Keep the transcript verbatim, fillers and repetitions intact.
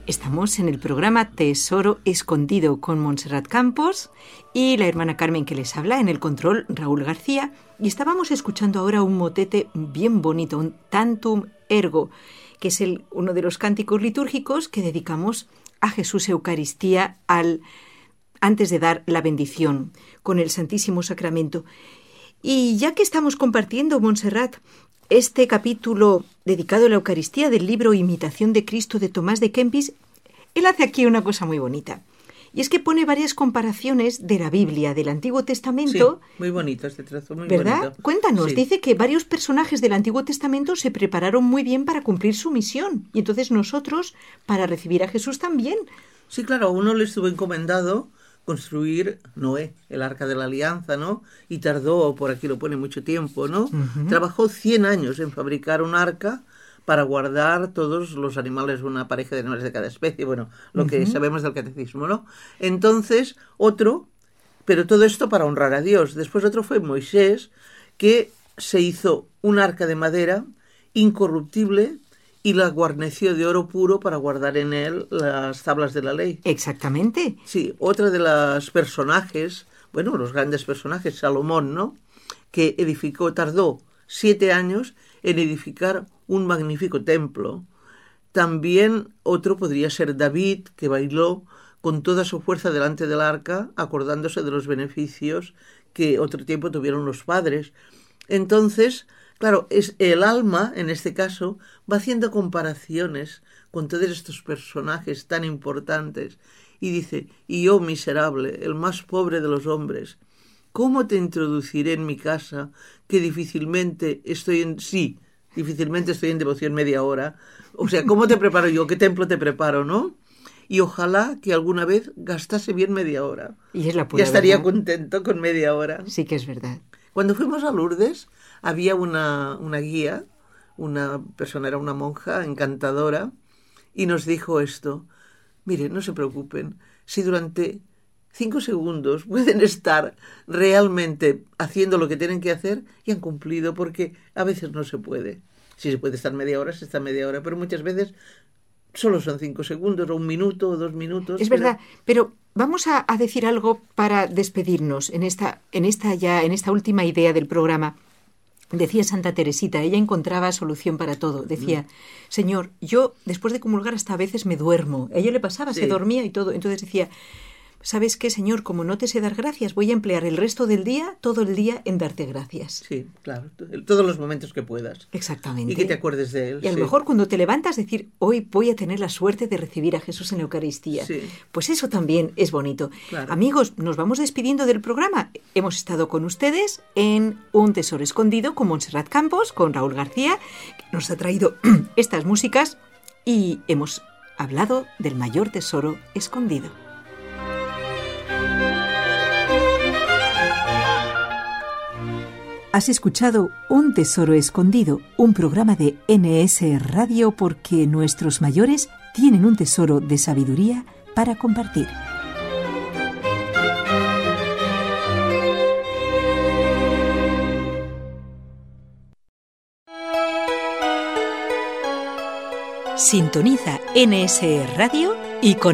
Estamos en el programa Tesoro Escondido con Montserrat Campos y la hermana Carmen que les habla, en el control Raúl García, y estábamos escuchando ahora un motete bien bonito, un Tantum Ergo, que es el, uno de los cánticos litúrgicos que dedicamos a Jesús Eucaristía al, antes de dar la bendición con el Santísimo Sacramento. Y ya que estamos compartiendo, Montserrat, este capítulo dedicado a la Eucaristía del libro Imitación de Cristo de Tomás de Kempis, él hace aquí una cosa muy bonita. Y es que pone varias comparaciones de la Biblia, del Antiguo Testamento. Sí, muy bonito este trazo, muy ¿verdad? bonito. Cuéntanos, Sí. Dice que varios personajes del Antiguo Testamento se prepararon muy bien para cumplir su misión. Y entonces nosotros, para recibir a Jesús también. Sí, claro, a uno le estuvo encomendado construir Noé, el Arca de la Alianza, ¿no? Y tardó, por aquí lo pone, mucho tiempo, ¿no? Uh-huh. Trabajó cien años en fabricar un arca para guardar todos los animales, una pareja de animales de cada especie, bueno, lo uh-huh. que sabemos del catecismo, ¿no? Entonces, otro, pero todo esto para honrar a Dios. Después otro fue Moisés, que se hizo un arca de madera incorruptible y la guarneció de oro puro para guardar en él las tablas de la ley. Exactamente. Sí, otra de los personajes, bueno, los grandes personajes, Salomón, ¿no? Que edificó, tardó siete años en edificar un magnífico templo. También otro podría ser David, que bailó con toda su fuerza delante del arca, acordándose de los beneficios que otro tiempo tuvieron los padres. Entonces, claro, es el alma, en este caso, va haciendo comparaciones con todos estos personajes tan importantes y dice, y yo, miserable, el más pobre de los hombres, ¿cómo te introduciré en mi casa que difícilmente estoy en... sí, difícilmente estoy en devoción media hora? O sea, ¿cómo te preparo yo? ¿Qué templo te preparo, no? Y ojalá que alguna vez gastase bien media hora. Y es la pura ya estaría verdad. Contento con media hora. Sí que es verdad. Cuando fuimos a Lourdes, había una, una guía, una persona, era una monja encantadora, y nos dijo esto: miren, no se preocupen, si durante cinco segundos pueden estar realmente haciendo lo que tienen que hacer, y han cumplido, porque a veces no se puede. Si se puede estar media hora, se está media hora, pero muchas veces solo son cinco segundos, o un minuto, o dos minutos. Es pero... verdad, pero vamos a, a decir algo para despedirnos en esta, en esta ya, en esta última idea del programa. Decía Santa Teresita, ella encontraba solución para todo. Decía, mm. Señor, yo después de comulgar hasta a veces me duermo. A ella le pasaba, sí. Se dormía y todo. Entonces decía, ¿sabes qué, Señor? Como no te sé dar gracias, voy a emplear el resto del día, todo el día, en darte gracias. Sí, claro, todos los momentos que puedas. Exactamente. Y que te acuerdes de él. Y a lo sí. mejor cuando te levantas decir, hoy voy a tener la suerte de recibir a Jesús en la Eucaristía. Sí. Pues eso también es bonito. Claro. Amigos, nos vamos despidiendo del programa. Hemos estado con ustedes en Un Tesoro Escondido con Montserrat Campos, con Raúl García, que nos ha traído estas músicas, y hemos hablado del mayor tesoro escondido. Has escuchado Un Tesoro Escondido, un programa de N S Radio, porque nuestros mayores tienen un tesoro de sabiduría para compartir. Sintoniza N S Radio y con